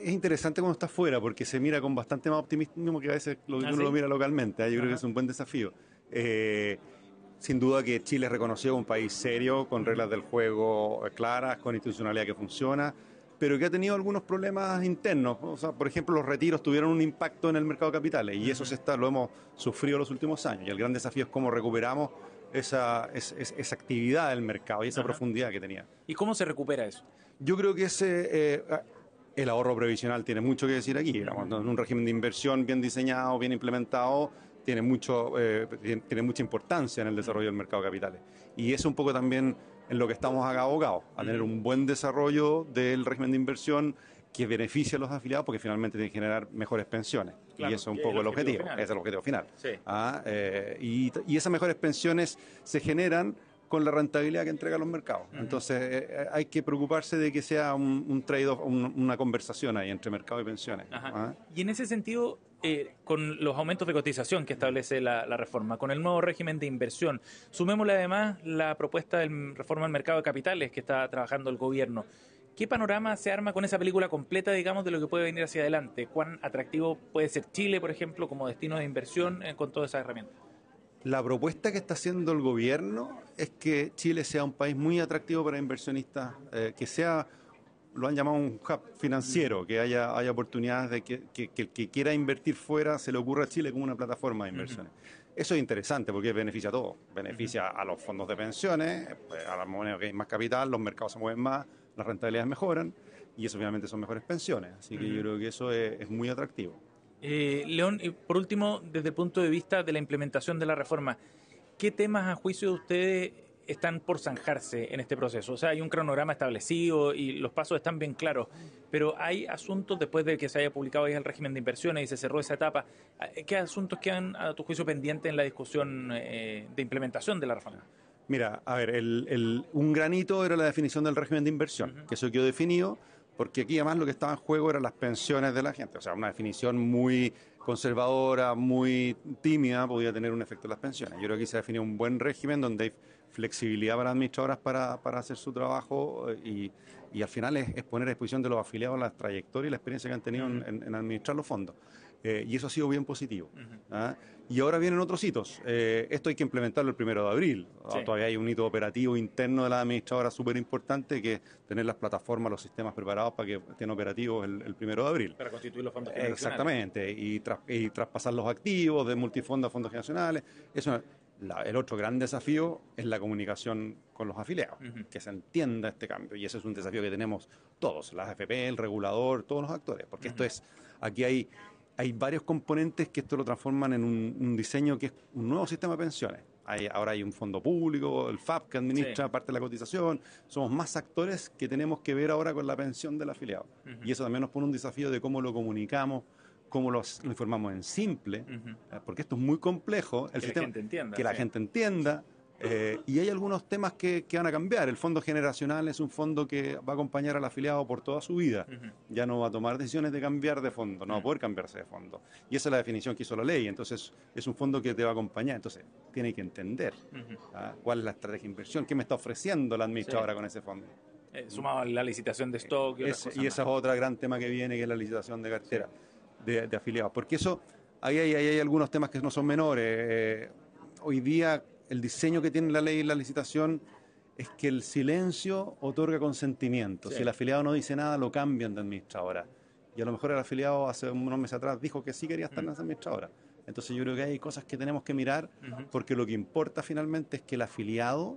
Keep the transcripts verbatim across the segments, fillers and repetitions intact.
es interesante cuando está fuera porque se mira con bastante más optimismo que a veces lo que ¿Ah, uno sí? lo mira localmente. ¿eh? Yo Ajá. creo que es un buen desafío. Eh, sin duda que Chile es reconocido como un país serio, con reglas del juego claras, con institucionalidad que funciona, pero que ha tenido algunos problemas internos. O sea, por ejemplo, los retiros tuvieron un impacto en el mercado de capitales y eso se está, lo hemos sufrido los últimos años. Y el gran desafío es cómo recuperamos esa, esa, esa actividad del mercado y esa Ajá. profundidad que tenía. ¿Y cómo se recupera eso? Yo creo que ese, eh, el ahorro previsional tiene mucho que decir aquí. Digamos, ¿no? Un régimen de inversión bien diseñado, bien implementado, tiene, mucho, eh, tiene, tiene mucha importancia en el desarrollo del mercado de capitales. Y eso un poco también en lo que estamos acá abocados, a tener un buen desarrollo del régimen de inversión que beneficie a los afiliados porque finalmente tiene que generar mejores pensiones. Claro, y eso es un y poco el el objetivo objetivo. final. Ese es el objetivo final. Sí. Ah, eh, y, y esas mejores pensiones se generan con la rentabilidad que entregan los mercados. Uh-huh. Entonces eh, hay que preocuparse de que sea un, un trade-off, un, una conversación ahí entre mercado y pensiones. ¿Ah? Y en ese sentido, eh, con los aumentos de cotización que establece la, la reforma, con el nuevo régimen de inversión, sumémosle además la propuesta de reforma al mercado de capitales que está trabajando el gobierno. ¿Qué panorama se arma con esa película completa, digamos, de lo que puede venir hacia adelante? ¿Cuán atractivo puede ser Chile, por ejemplo, como destino de inversión eh, con todas esas herramientas? La propuesta que está haciendo el gobierno es que Chile sea un país muy atractivo para inversionistas, eh, que sea, lo han llamado un hub financiero, que haya, haya oportunidades de que, que, que el que quiera invertir fuera se le ocurra a Chile como una plataforma de inversiones. Uh-huh. Eso es interesante porque beneficia a todos. Beneficia uh-huh. a los fondos de pensiones, a la moneda que hay más capital, los mercados se mueven más, las rentabilidades mejoran y eso finalmente son mejores pensiones. Así que uh-huh. yo creo que eso es, es muy atractivo. Eh, León, por último, desde el punto de vista de la implementación de la reforma, ¿qué temas a juicio de ustedes están por zanjarse en este proceso? O sea, hay un cronograma establecido y los pasos están bien claros, pero hay asuntos, después de que se haya publicado ya el régimen de inversiones y se cerró esa etapa, ¿qué asuntos quedan a tu juicio pendientes en la discusión eh, de implementación de la reforma? Mira, a ver, el, el, un granito era la definición del régimen de inversión, uh-huh. que eso quedó definido, porque aquí además lo que estaba en juego eran las pensiones de la gente. O sea, una definición muy conservadora, muy tímida, podía tener un efecto en las pensiones. Yo creo que aquí se definió un buen régimen donde hay flexibilidad para las administradoras para, para hacer su trabajo y, y al final es, es poner a disposición de los afiliados la trayectoria y la experiencia que han tenido uh-huh. en, en administrar los fondos. Eh, y eso ha sido bien positivo. Uh-huh. ¿ah? Y ahora vienen otros hitos. Eh, esto hay que implementarlo el primero de abril. Sí. Todavía hay un hito operativo interno de la administradora súper importante, que es tener las plataformas, los sistemas preparados para que estén operativos el, el primero de abril. Para constituir los fondos eh, Exactamente. Y, tras, y traspasar los activos de multifondos a fondos generacionales. Eso, la, el otro gran desafío es la comunicación con los afiliados, uh-huh. que se entienda este cambio. Y ese es un desafío que tenemos todos, las A F P, el regulador, todos los actores. Porque uh-huh. esto es, aquí hay... Hay varios componentes que esto lo transforman en un, un diseño que es un nuevo sistema de pensiones. Hay, ahora hay un fondo público, el F A P que administra sí. parte de la cotización. Somos más actores que tenemos que ver ahora con la pensión del afiliado. Uh-huh. Y eso también nos pone un desafío de cómo lo comunicamos, cómo los, lo informamos en simple, uh-huh. porque esto es muy complejo. El que sistema, la gente entienda. Que sí. la gente entienda. Eh, y hay algunos temas que, que van a cambiar. El fondo generacional es un fondo que va a acompañar al afiliado por toda su vida. Uh-huh. Ya no va a tomar decisiones de cambiar de fondo, no uh-huh. va a poder cambiarse de fondo. Y esa es la definición que hizo la ley. Entonces, es un fondo que te va a acompañar. Entonces, tiene que entender uh-huh. ¿ah? cuál es la estrategia de inversión, qué me está ofreciendo la administradora sí. con ese fondo. Eh, sumado a la licitación de stock. Y, es, y ese es otro gran tema que viene, que es la licitación de cartera sí. de, de afiliados. Porque eso, ahí hay, ahí hay algunos temas que no son menores. Eh, hoy día... El diseño que tiene la ley y la licitación es que el silencio otorga consentimiento. Sí. Si el afiliado no dice nada, lo cambian de administradora. Y a lo mejor el afiliado hace unos meses atrás dijo que sí quería estar uh-huh. en esa administradora. Entonces yo creo que hay cosas que tenemos que mirar uh-huh. porque lo que importa finalmente es que el afiliado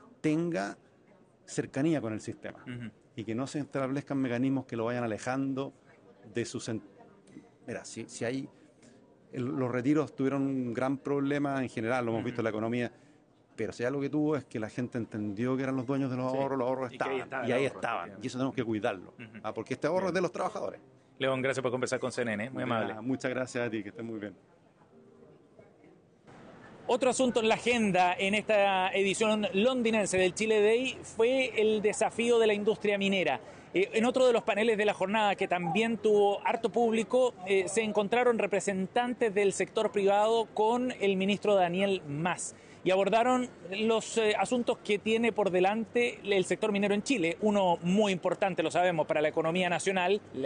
tenga cercanía con el sistema uh-huh. y que no se establezcan mecanismos que lo vayan alejando de sus... Mira, si, si hay... El, los retiros tuvieron un gran problema en general, lo hemos uh-huh. visto en la economía, pero si algo que tuvo es que la gente entendió que eran los dueños de los sí. ahorros, los ahorros estaban, y, estaba y ahí ahorro, estaban, y eso tenemos que cuidarlo, uh-huh. ah, porque este ahorro bien. Es de los trabajadores. León, gracias por conversar con C N N, muy bien, amable. Muchas gracias a ti, que estés muy bien. Otro asunto en la agenda en esta edición londinense del Chile Day fue el desafío de la industria minera. Eh, en otro de los paneles de la jornada, que también tuvo harto público, eh, se encontraron representantes del sector privado con el ministro Daniel Mas y abordaron los eh, asuntos que tiene por delante el sector minero en Chile. Uno muy importante, lo sabemos, para la economía nacional,